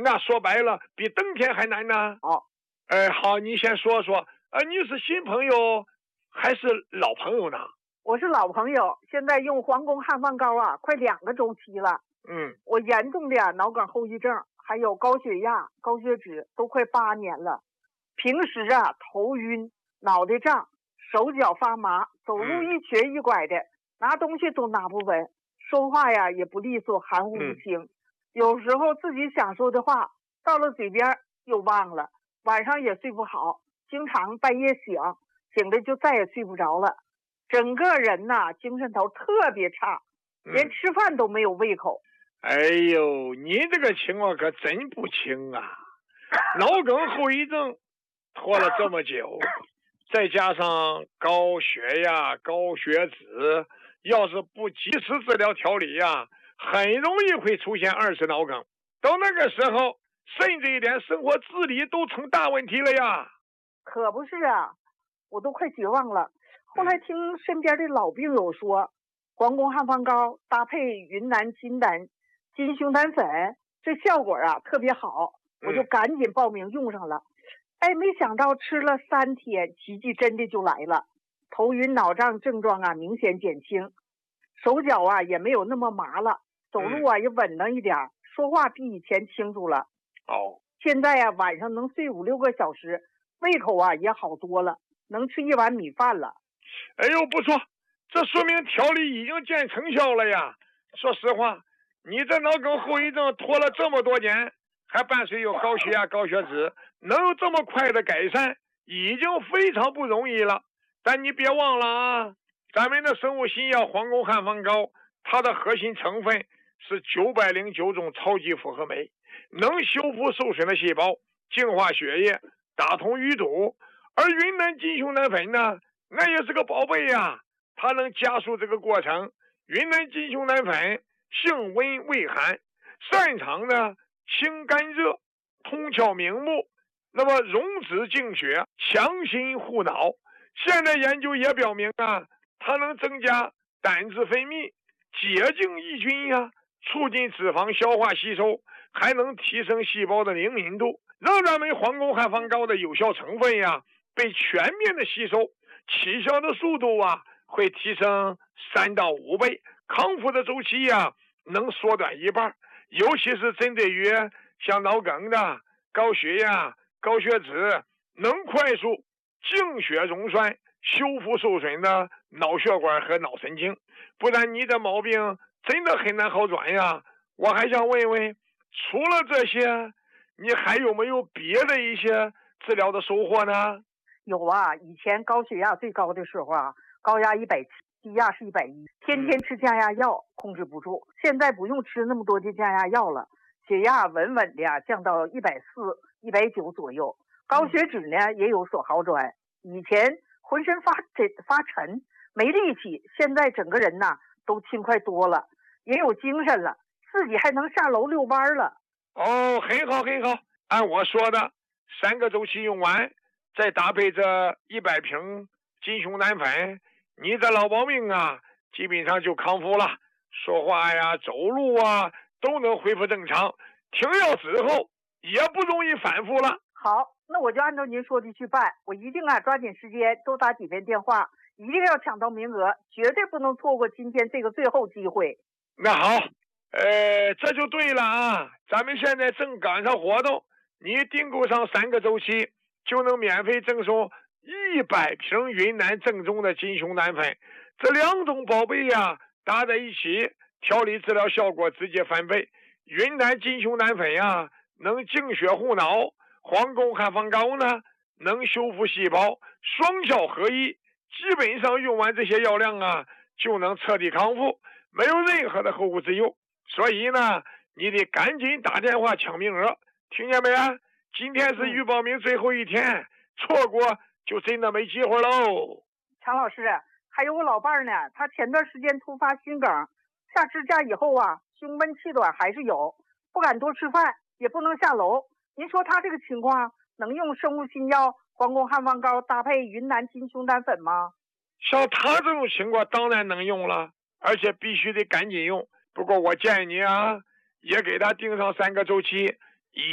那说白了比登天还难呢。好，你先说说，你是新朋友还是老朋友呢？ 我是老朋友，现在用皇宫汉方膏啊，快2个周期了。我严重的脑梗后遗症，还有高血压、高血脂，都快8年了。平时啊，头晕、脑袋胀、手脚发麻，走路一瘸一拐的，拿东西都拿不稳，说话呀也不利索，含糊不清。有时候自己想说的话，到了嘴边又忘了，晚上也睡不好，经常半夜醒了就再也睡不着了。整个人呐，精神头特别差，连吃饭都没有胃口。 哎呦，你这个情况可真不轻啊！脑梗后遗症拖了这么久，再加上高血压、高血脂，要是不及时治疗调理呀，很容易会出现2次脑梗。到那个时候，甚至一点生活自理都成大问题了呀！ 可不是啊，我都快绝望了。后来听身边的老病友说，皇宫汉方膏搭配云南金胸胆粉，这效果啊特别好，我就赶紧报名用上了。没想到吃了3天，奇迹真的就来了，头晕脑胀症状啊明显减轻，手脚啊也没有那么麻了，走路啊也稳当一点，说话比以前清楚了。现在啊晚上能睡5、6个小时，胃口啊也好多了，能吃1碗米饭了。 哎呦，不错，这说明调理已经见成效了呀。说实话，你这脑梗后遗症拖了这么多年，还伴随有高血压、高血脂，能有这么快的改善，已经非常不容易了。但你别忘了啊，咱们的生物新药皇宫汉方膏，它的核心成分是909种超级复合酶，能修复受损的细胞，净化血液，打通淤堵。而云南金胸胆粉呢，那也是个宝贝呀，它能加速这个过程。云南金胸胆粉性温味寒，擅长呢清肝热、通窍明目，那么溶脂净血、强心护脑。现在研究也表明啊，它能增加胆汁分泌，洁净抑菌呀，促进脂肪消化吸收，还能提升细胞的灵敏度，让咱们皇宫汉方膏的有效成分呀被全面的吸收，起效的速度啊会提升3到5倍，康复的周期呀能缩短1半，尤其是针对于像脑梗的、高血压、高血脂，能快速净血溶栓，修复受损的脑血管和脑神经。不然你的毛病真的很难好转呀。我还想问问，除了这些，你还有没有别的一些治疗的收获呢？ 有啊，以前高血压最高的时候啊，高压170，低压是110，天天吃降压药控制不住。现在不用吃那么多的降压药了，血压稳稳的降到140、190左右。高血脂呢也有所好转，以前浑身发沉没力气，现在整个人呐都轻快多了，也有精神了，自己还能下楼遛弯了。 很好很好，按我说的3个周期用完，再搭配这100瓶金胸胆粉，你的老毛病啊基本上就康复了，说话呀、走路啊都能恢复正常，停药之后也不容易反复了。 好，那我就按照您说的去办，我一定啊抓紧时间多打几遍电话，一定要抢到名额，绝对不能错过今天这个最后机会。 那好，这就对了啊，咱们现在正赶上活动，你订购上3个周期就能免费赠送100瓶云南正宗的金胸胆粉，这2种宝贝呀搭在一起，调理治疗效果直接翻倍。云南金胸胆粉呀能净血护脑，皇宫汉方膏呢能修复细胞，双效合一，基本上用完这些药量啊就能彻底康复，没有任何的后顾之忧。所以呢你得赶紧打电话抢名额，听见没啊？今天是预报名最后一天，错过就真的没机会喽。 常老师，还有我老伴儿呢，他前段时间突发心梗，下支架以后啊，胸闷气短还是有，不敢多吃饭，也不能下楼。您说他这个情况能用生物新药皇宫汉方膏搭配云南金胸胆粉吗？ 像他这种情况当然能用了，而且必须得赶紧用。不过我建议你啊，也给他定上3个周期，